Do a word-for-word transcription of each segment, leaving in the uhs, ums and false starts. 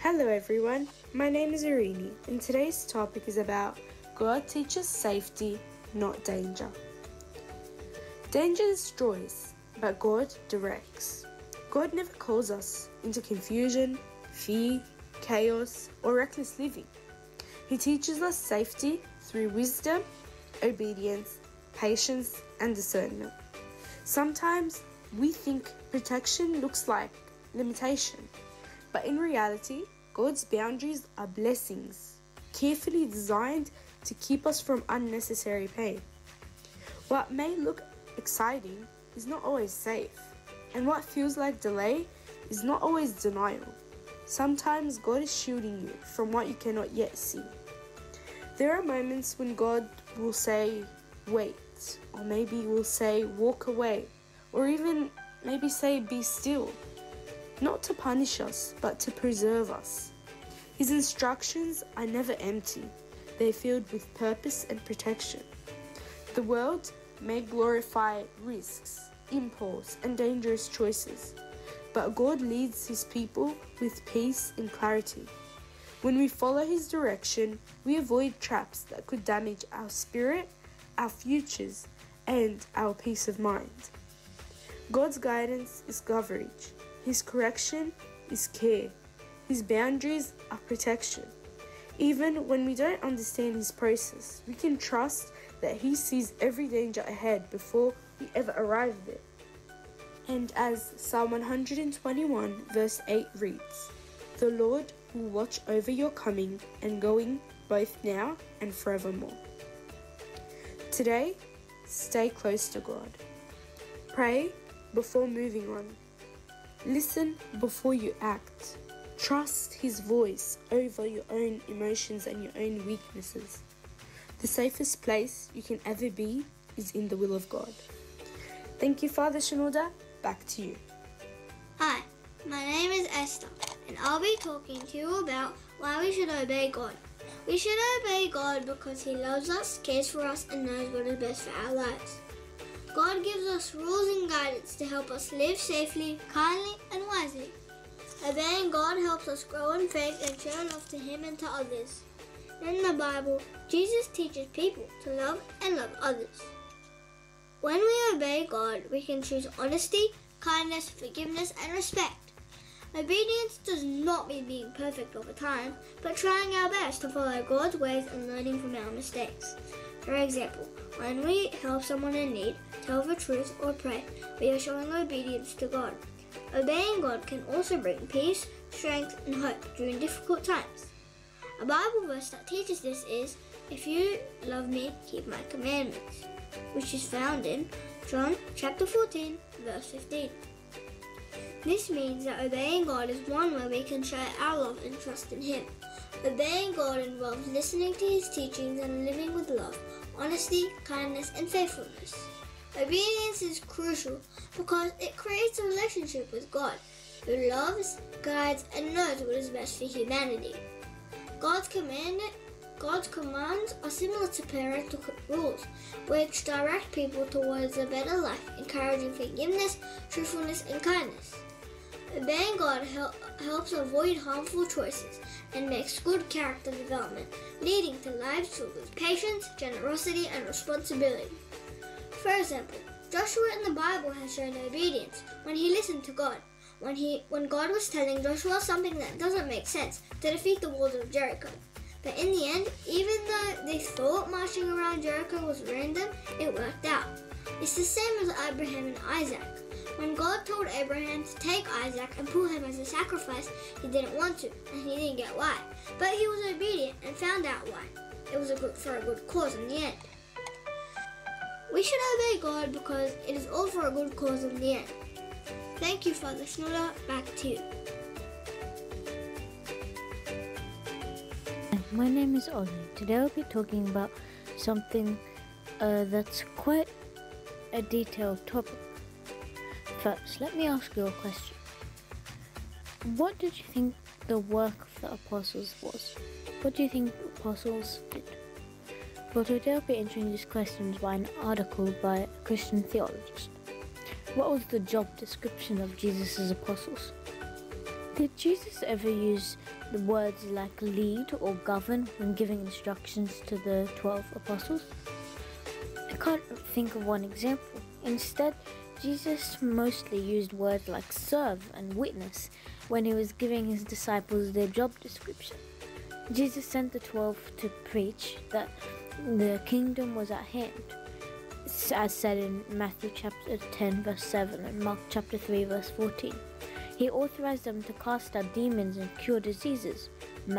Hello everyone, my name is Irini and today's topic is about God teaches safety, not danger. Danger destroys, but God directs. God never calls us into confusion, fear, chaos, or reckless living. He teaches us safety through wisdom, obedience, patience, and discernment. Sometimes we think protection looks like limitation, but in reality, God's boundaries are blessings, carefully designed to keep us from unnecessary pain. What may look exciting is not always safe, and what feels like delay is not always denial. Sometimes God is shielding you from what you cannot yet see. There are moments when God will say, wait, or maybe will say, walk away, or even maybe say, be still. Not to punish us, but to preserve us. His instructions are never empty. They're filled with purpose and protection. The world may glorify risks, impulse, and dangerous choices, but God leads His people with peace and clarity. When we follow His direction, we avoid traps that could damage our spirit, our futures, and our peace of mind. God's guidance is coverage. His correction is care. His boundaries are protection. Even when we don't understand His process, we can trust that He sees every danger ahead before we ever arrive there. And as Psalm one hundred twenty-one verse eight reads, "The Lord will watch over your coming and going both now and forevermore." Today, stay close to God. Pray before moving on. Listen before you act. Trust His voice over your own emotions and your own weaknesses. The safest place you can ever be is in the will of God. Thank you, Father Shenouda. Back to you. Hi, my name is Esther, and I'll be talking to you about why we should obey God. We should obey God because He loves us, cares for us, and knows what is best for our lives. God gives us rules and guidance to help us live safely, kindly, and wisely. Obeying God helps us grow in faith and show love to Him and to others. In the Bible, Jesus teaches people to love and love others. When we obey God, we can choose honesty, kindness, forgiveness, and respect. Obedience does not mean being perfect all the time, but trying our best to follow God's ways and learning from our mistakes. For example, when we help someone in need, tell the truth, or pray, we are showing obedience to God. Obeying God can also bring peace, strength, and hope during difficult times. A Bible verse that teaches this is, "If you love me, keep my commandments," which is found in John chapter fourteen, verse fifteen. This means that obeying God is one way we can show our love and trust in Him. Obeying God involves listening to His teachings and living with love, honesty, kindness, and faithfulness. Obedience is crucial because it creates a relationship with God, who loves, guides, and knows what is best for humanity. God's command, God's commands are similar to parental rules, which direct people towards a better life, encouraging forgiveness, truthfulness, and kindness. Obeying God help, helps avoid harmful choices and makes good character development, leading to lives filled with patience, generosity, and responsibility. For example, Joshua in the Bible has shown obedience when he listened to God, when, he, when God was telling Joshua something that doesn't make sense to defeat the walls of Jericho. But in the end, even though they thought marching around Jericho was random, it worked out. It's the same as Abraham and Isaac. When God told Abraham to take Isaac and pull him as a sacrifice, he didn't want to, and he didn't get why. But he was obedient and found out why. It was a good, for a good cause in the end. We should obey God because it is all for a good cause in the end. Thank you, Father Shenouda. Back to you. My name is Ollie. Today I'll be talking about something uh, that's quite a detailed topic. First, let me ask you a question. What did you think the work of the apostles was? What do you think the apostles did? For today I'll be answering these questions by an article by a Christian theologist. What was the job description of Jesus' apostles? Did Jesus ever use the words like lead or govern when giving instructions to the twelve apostles? I can't think of one example. Instead, Jesus mostly used words like serve and witness when he was giving his disciples their job description. Jesus sent the twelve to preach that the kingdom was at hand, as said in Matthew chapter ten verse seven and Mark chapter three verse fourteen. He authorized them to cast out demons and cure diseases,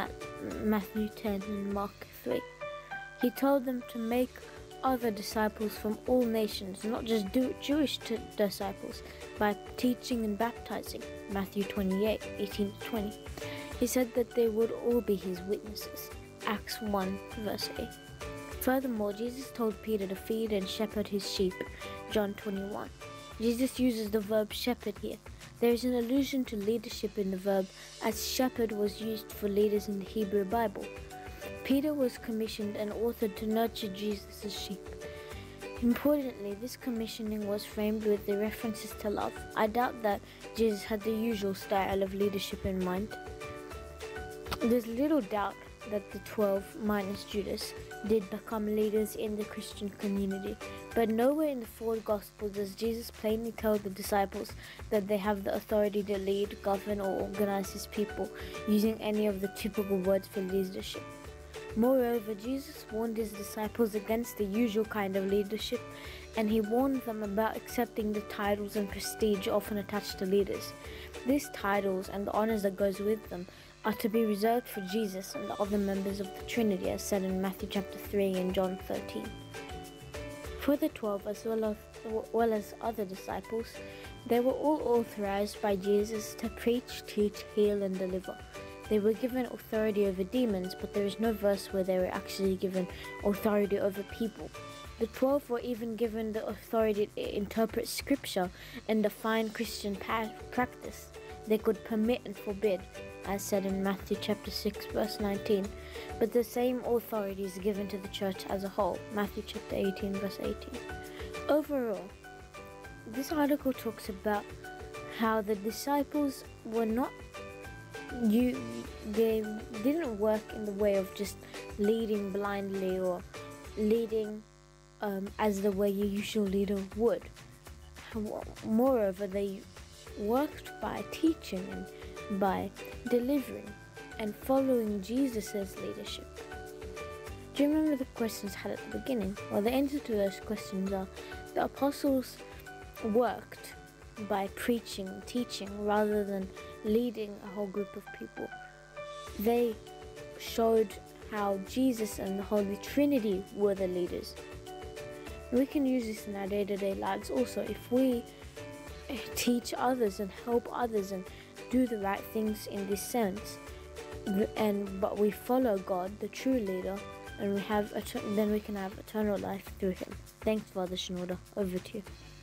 Matthew ten and Mark three. He told them to make other disciples from all nations, not just Jewish disciples, by teaching and baptizing, Matthew twenty-eight, eighteen to twenty. He said that they would all be his witnesses, Acts one verse eight. Furthermore, Jesus told Peter to feed and shepherd his sheep, John twenty-one. Jesus uses the verb shepherd here. There is an allusion to leadership in the verb, as shepherd was used for leaders in the Hebrew Bible. Peter was commissioned and authored to nurture Jesus' sheep. Importantly, this commissioning was framed with the references to love. I doubt that Jesus had the usual style of leadership in mind. There's little doubt that the twelve, minus Judas, did become leaders in the Christian community, but nowhere in the four Gospels does Jesus plainly tell the disciples that they have the authority to lead, govern, or organize his people, using any of the typical words for leadership. Moreover, Jesus warned his disciples against the usual kind of leadership, and he warned them about accepting the titles and prestige often attached to leaders. These titles and the honors that goes with them are to be reserved for Jesus and the other members of the Trinity, as said in Matthew chapter three and John thirteen. For the twelve, as well as, well as other disciples, they were all authorized by Jesus to preach, teach, heal, and deliver. They were given authority over demons, but there is no verse where they were actually given authority over people. The twelve were even given the authority to interpret scripture and define Christian pa- practice. They could permit and forbid, as said in Matthew chapter six verse nineteen, but the same authority is given to the church as a whole, Matthew chapter eighteen verse eighteen. Overall, this article talks about how the disciples were not you they didn't work in the way of just leading blindly or leading um, as the way a usual leader would. Moreover, they worked by teaching and by delivering and following Jesus' leadership. Do you remember the questions I had at the beginning? Well, the answer to those questions are the apostles worked by preaching and teaching rather than leading a whole group of people. They showed how Jesus and the Holy Trinity were the leaders. We can use this in our day-to-day lives also. If we teach others and help others and do the right things in this sense, and but we follow God, the true leader, and we have then we can have eternal life through him. Thanks, Father Shinoda. Over to you.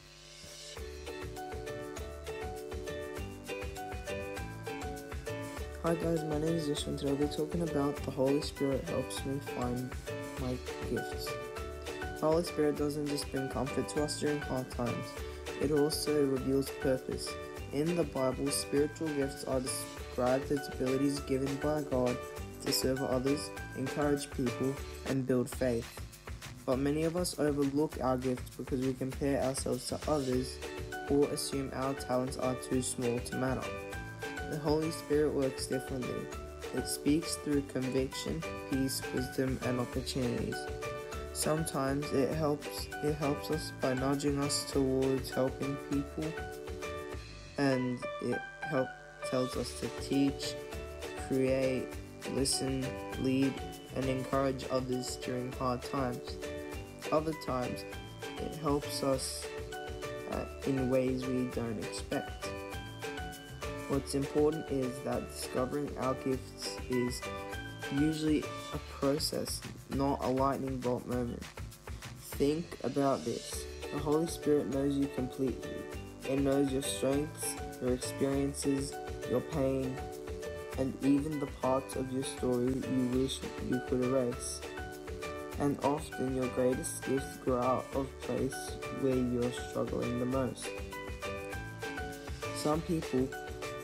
Hi guys, my name is Yashwant. Today we're talking about the Holy Spirit helps me find my gifts. The Holy Spirit doesn't just bring comfort to us during hard times, it also reveals purpose. In the Bible, spiritual gifts are described as abilities given by God to serve others, encourage people, and build faith. But many of us overlook our gifts because we compare ourselves to others or assume our talents are too small to matter. The Holy Spirit works differently. It speaks through conviction, peace, wisdom, and opportunities. Sometimes it helps it helps us by nudging us towards helping people, and it help tells us to teach, create, listen, lead, and encourage others during hard times. Other times, it helps us uh, in ways we don't expect. What's important is that discovering our gifts is usually a process, not a lightning bolt moment. Think about this. The Holy Spirit knows you completely. It knows your strengths, your experiences, your pain, and even the parts of your story you wish you could erase. And often your greatest gifts grow out of place where you're struggling the most. Some people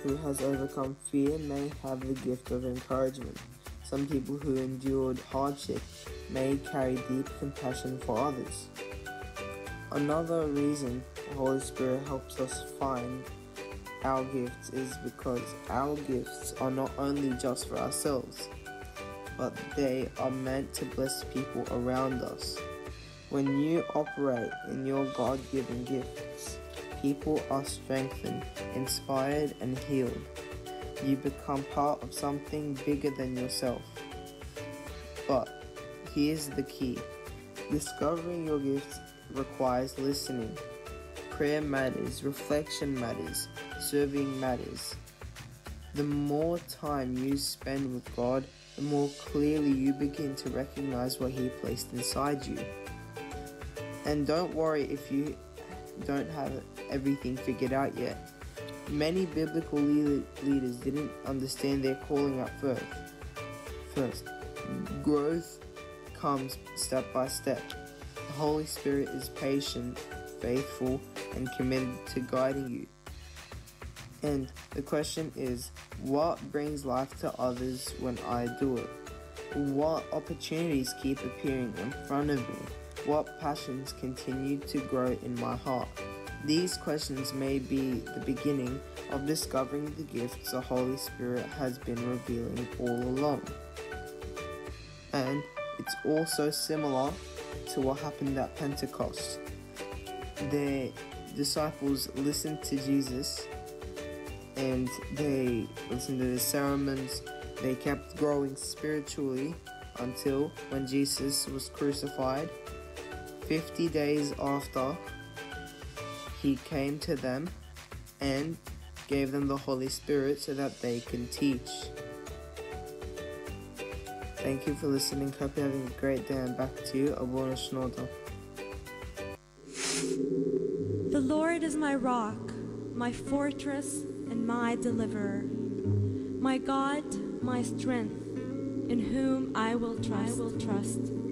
who has overcome fear may have the gift of encouragement. Some people who endured hardship may carry deep compassion for others. Another reason the Holy Spirit helps us find our gifts is because our gifts are not only just for ourselves, but they are meant to bless people around us. When you operate in your God-given gifts, people are strengthened, inspired, and healed. You become part of something bigger than yourself. But here's the key. Discovering your gifts requires listening. Prayer matters, reflection matters, serving matters. The more time you spend with God, the more clearly you begin to recognize what He placed inside you. And don't worry if you don't have everything figured out yet. Many biblical leaders didn't understand their calling at first. First, growth comes step by step. The Holy Spirit is patient, faithful, and committed to guiding you. And the question is, what brings life to others when I do it? What opportunities keep appearing in front of me? What passions continue to grow in my heart? These questions may be the beginning of discovering the gifts the Holy Spirit has been revealing all along. And it's also similar to what happened at Pentecost. The disciples listened to Jesus and they listened to the sermons. They kept growing spiritually until when Jesus was crucified. Fifty days after, He came to them and gave them the Holy Spirit so that they can teach. Thank you for listening. Hope you're having a great day, and back to you, Abuna Shnoda. The Lord is my rock, my fortress, and my deliverer, my God, my strength, in whom I will trust. I will trust.